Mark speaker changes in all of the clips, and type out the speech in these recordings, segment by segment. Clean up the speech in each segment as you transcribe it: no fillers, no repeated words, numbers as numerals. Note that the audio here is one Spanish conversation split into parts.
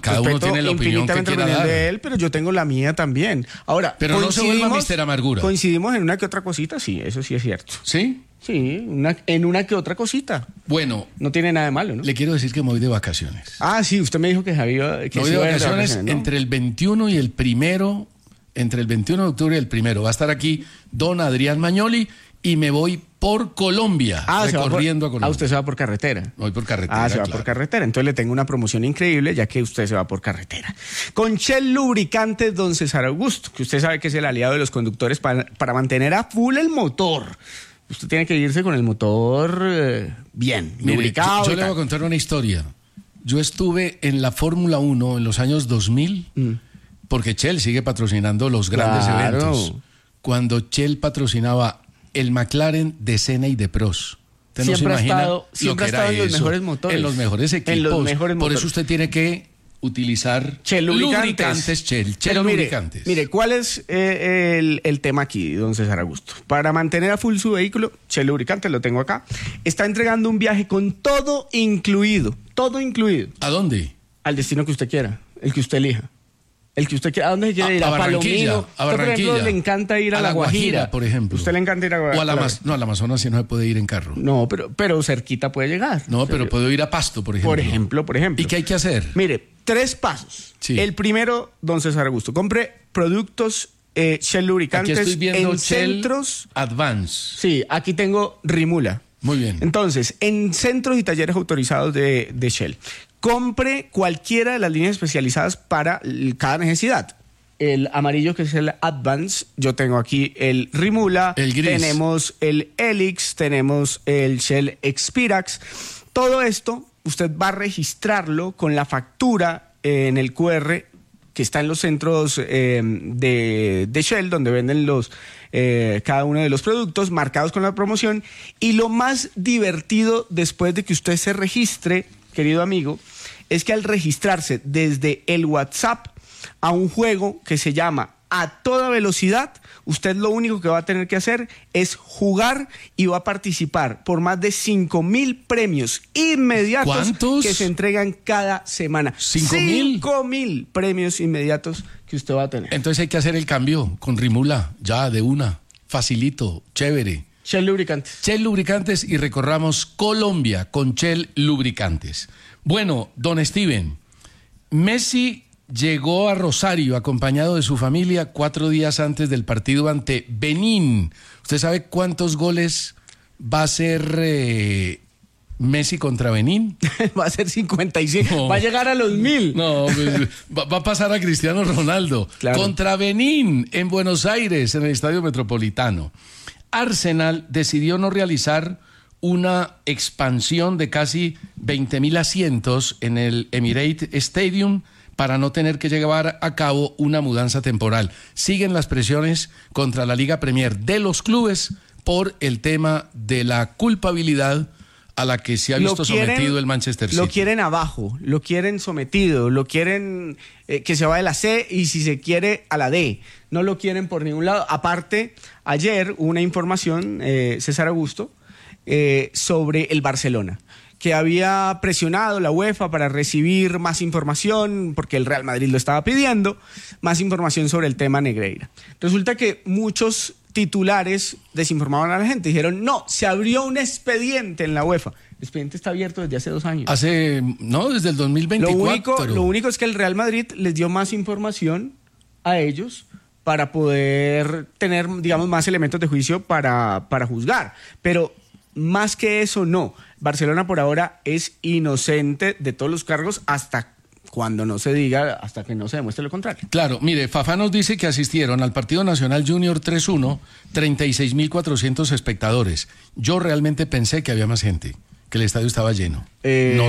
Speaker 1: cada uno tiene la opinión que quiera dar.
Speaker 2: De él, pero yo tengo la mía también. Ahora,
Speaker 1: pero no se vuelva Mister Amargura.
Speaker 2: Coincidimos en una que otra cosita, sí, eso sí es cierto.
Speaker 1: ¿Sí?
Speaker 2: Sí, en una que otra cosita.
Speaker 1: Bueno.
Speaker 2: No tiene nada de malo, ¿no?
Speaker 1: Le quiero decir que me voy de vacaciones.
Speaker 2: Ah, sí, usted me dijo que había... Que
Speaker 1: me voy de vacaciones, ¿no? Entre el 21 y el 1, entre el 21 de octubre y el 1. Va a estar aquí don Adrián Magnoli y me voy por Colombia, recorriendo a Colombia.
Speaker 2: Usted se va por carretera.
Speaker 1: Voy por carretera,
Speaker 2: se va por carretera. Entonces le tengo una promoción increíble, ya que usted se va por carretera. Con Shell Lubricantes, don César Augusto, que usted sabe que es el aliado de los conductores para mantener a full el motor. Usted tiene que irse con el motor bien, lubricado.
Speaker 1: Yo le voy a contar una historia. Yo estuve en la Fórmula 1 en los años 2000, porque Shell sigue patrocinando los grandes eventos. Cuando Shell patrocinaba el McLaren de Senna y de Prost. Usted no se imagina
Speaker 2: siempre ha estado en los mejores motores.
Speaker 1: En los mejores equipos. Por eso usted tiene que utilizar
Speaker 2: Shell
Speaker 1: lubricantes Shell.
Speaker 2: Pero mire, ¿cuál es el tema aquí, don César Augusto? Para mantener a full su vehículo, Shell Lubricantes, lo tengo acá, está entregando un viaje con todo incluido. Todo incluido.
Speaker 1: ¿A dónde?
Speaker 2: Al destino que usted quiera, el que usted elija. El que usted quiera. ¿A dónde se quiere ir?
Speaker 1: A Barranquilla. A Barranquilla.
Speaker 2: Por ejemplo, le encanta ir a La Guajira,
Speaker 1: por ejemplo.
Speaker 2: ¿Usted le encanta ir a Guajira?
Speaker 1: O al Amazonas si no se puede ir en carro.
Speaker 2: No, pero cerquita puede llegar.
Speaker 1: No, pero puedo ir a Pasto, por ejemplo.
Speaker 2: Por ejemplo.
Speaker 1: ¿Y qué hay que hacer?
Speaker 2: Mire, 3 pasos.
Speaker 1: Sí.
Speaker 2: El primero, don César Augusto, compre productos Shell Lubricantes.
Speaker 1: Aquí estoy viendo
Speaker 2: en
Speaker 1: Shell
Speaker 2: centros
Speaker 1: Advance.
Speaker 2: Sí, aquí tengo Rimula.
Speaker 1: Muy bien.
Speaker 2: Entonces, en centros y talleres autorizados de Shell, compre cualquiera de las líneas especializadas para cada necesidad. El amarillo, que es el Advance, yo tengo aquí el Rimula,
Speaker 1: el gris.
Speaker 2: Tenemos el Helix, tenemos el Shell Expirax. Todo esto usted va a registrarlo con la factura en el QR que está en los centros de Shell, donde venden cada uno de los productos marcados con la promoción. Y lo más divertido después de que usted se registre, querido amigo, es que al registrarse desde el WhatsApp a un juego que se llama A Toda Velocidad, usted lo único que va a tener que hacer es jugar y va a participar por más de 5,000 premios inmediatos.
Speaker 1: ¿Cuántos?
Speaker 2: Que se entregan cada semana.
Speaker 1: 5,000.
Speaker 2: 5,000 premios inmediatos que usted va a tener.
Speaker 1: Entonces hay que hacer el cambio con Rimula, ya de una, facilito, chévere.
Speaker 2: Shell Lubricantes.
Speaker 1: Shell Lubricantes y recorramos Colombia con Shell Lubricantes. Bueno, don Steven, Messi llegó a Rosario acompañado de su familia 4 días antes del partido ante Benín. ¿Usted sabe cuántos goles va a hacer Messi contra Benín?
Speaker 2: Va a ser 55.
Speaker 1: No.
Speaker 2: Va a llegar a los 1,000.
Speaker 1: No, pues, va a pasar a Cristiano Ronaldo.
Speaker 2: Claro.
Speaker 1: Contra Benín en Buenos Aires, en el Estadio Metropolitano. Arsenal decidió no realizar una expansión de casi 20,000 asientos en el Emirates Stadium para no tener que llevar a cabo una mudanza temporal. Siguen las presiones contra la Liga Premier de los clubes por el tema de la culpabilidad a la que se ha visto sometido el Manchester City.
Speaker 2: Lo quieren abajo, lo quieren sometido, lo quieren que se vaya a la C y si se quiere a la D. No lo quieren por ningún lado. Aparte, ayer hubo una información, César Augusto, sobre el Barcelona, que había presionado la UEFA para recibir más información, porque el Real Madrid lo estaba pidiendo, más información sobre el tema Negreira. Resulta que muchos titulares desinformaban a la gente, dijeron, no, se abrió un expediente en la UEFA. El expediente está abierto desde hace 2 años.
Speaker 1: Desde el 2024.
Speaker 2: Lo único es que el Real Madrid les dio más información a ellos para poder tener, digamos, más elementos de juicio para juzgar. Pero más que eso, no. Barcelona por ahora es inocente de todos los cargos hasta cuando no se diga, hasta que no se demuestre lo contrario.
Speaker 1: Claro, mire, Fafá nos dice que asistieron al Partido Nacional Junior 3-1, 36,400 espectadores. Yo realmente pensé que había más gente, que el estadio estaba lleno. No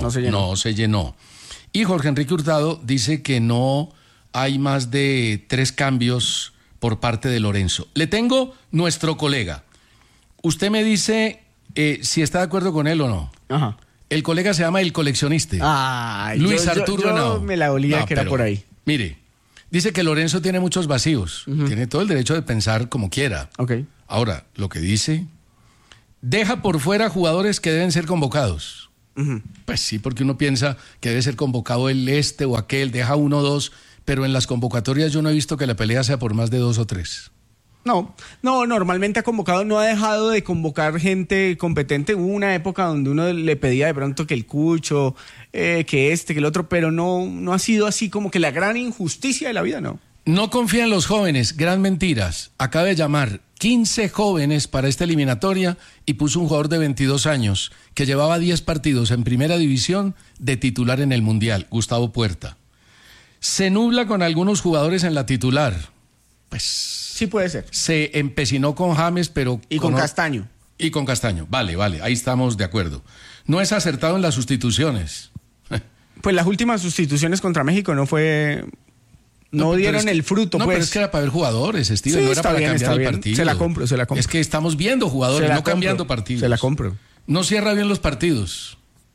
Speaker 1: se llenó. Y Jorge Enrique Hurtado dice que no hay más de 3 cambios por parte de Lorenzo. Le tengo nuestro colega. Usted me dice si está de acuerdo con él o no.
Speaker 2: Ajá.
Speaker 1: El colega se llama El Coleccionista.
Speaker 2: Luis
Speaker 1: Arturo Henao.
Speaker 2: Yo me la olía que era por ahí.
Speaker 1: Mire, dice que Lorenzo tiene muchos vacíos. Tiene todo el derecho de pensar como quiera.
Speaker 2: Okay.
Speaker 1: Ahora, lo que dice, deja por fuera jugadores que deben ser convocados. Pues sí, porque uno piensa que debe ser convocado el este o aquel, deja 1 o 2, pero en las convocatorias yo no he visto que la pelea sea por más de 2 o 3.
Speaker 2: No, normalmente ha convocado, no ha dejado de convocar gente competente. Hubo una época donde uno le pedía de pronto que el Cucho, que el otro, pero no ha sido así como que la gran injusticia de la vida, ¿no?
Speaker 1: No confía en los jóvenes, gran mentiras. Acaba de llamar 15 jóvenes para esta eliminatoria y puso un jugador de 22 años que llevaba 10 partidos en primera división de titular en el Mundial, Gustavo Puerta. Se nubla con algunos jugadores en la titular. Pues
Speaker 2: sí puede ser.
Speaker 1: Se empecinó con James, pero...
Speaker 2: Y con Castaño.
Speaker 1: Y con Castaño. Vale, ahí estamos de acuerdo. No es acertado en las sustituciones.
Speaker 2: Pues las últimas sustituciones contra México no dieron el fruto.
Speaker 1: No,
Speaker 2: pues.
Speaker 1: pero es que era para ver jugadores, Steven,
Speaker 2: sí,
Speaker 1: no era para cambiar el partido.
Speaker 2: Se la compro.
Speaker 1: Es que estamos viendo jugadores, no cambiando partidos.
Speaker 2: Se la compro.
Speaker 1: No cierra bien los partidos.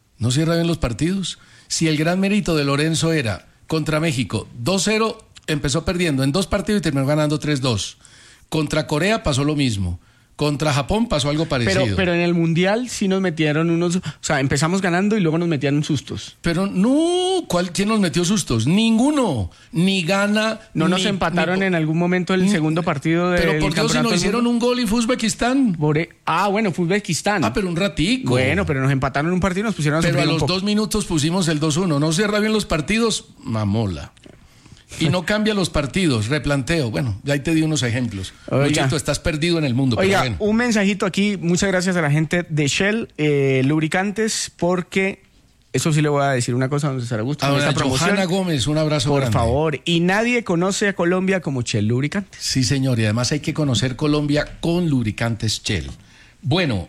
Speaker 1: Si el gran mérito de Lorenzo era contra México, 2-0, empezó perdiendo en 2 partidos y terminó ganando 3-2. Contra Corea pasó lo mismo. Contra Japón pasó algo parecido.
Speaker 2: Pero en el Mundial sí nos metieron unos... O sea, empezamos ganando y luego nos metían sustos.
Speaker 1: Pero no, ¿quién nos metió sustos? Ninguno. Ni gana...
Speaker 2: ¿No nos empataron en algún momento el segundo partido del
Speaker 1: Pero ¿por qué si nos hicieron un gol y fue Uzbekistán?
Speaker 2: Bueno, fue Uzbekistán.
Speaker 1: Pero un ratico.
Speaker 2: Bueno, pero nos empataron un partido y nos pusieron a
Speaker 1: Pero
Speaker 2: sufrir
Speaker 1: a los
Speaker 2: un poco.
Speaker 1: 2 minutos pusimos el 2-1. No cierra bien los partidos, mamola. Y no cambia los partidos, replanteo. Bueno, ya ahí te di unos ejemplos. Luchito, estás perdido en el mundo.
Speaker 2: Oiga,
Speaker 1: pero bueno.
Speaker 2: Un mensajito aquí. Muchas gracias a la gente de Shell Lubricantes, porque eso sí le voy a decir una cosa, don César Augusto.
Speaker 1: Ahora, Johanna Gómez, un abrazo
Speaker 2: por
Speaker 1: grande.
Speaker 2: favor. Y nadie conoce a Colombia como Shell Lubricantes.
Speaker 1: Sí, señor. Y además hay que conocer Colombia con lubricantes Shell. Bueno,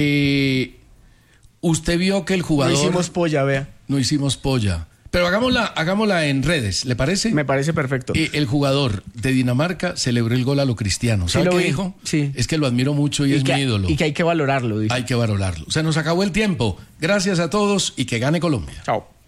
Speaker 1: usted vio que el jugador...
Speaker 2: No hicimos polla, vea.
Speaker 1: No hicimos polla. Pero hagámosla en redes, ¿le parece?
Speaker 2: Me parece perfecto.
Speaker 1: El jugador de Dinamarca celebró el gol a lo cristiano. ¿Sabe qué dijo?
Speaker 2: Sí.
Speaker 1: Es que lo admiro mucho y es mi ídolo.
Speaker 2: Y que hay que valorarlo, dijo.
Speaker 1: Hay que valorarlo. Se nos acabó el tiempo. Gracias a todos y que gane Colombia.
Speaker 2: Chao.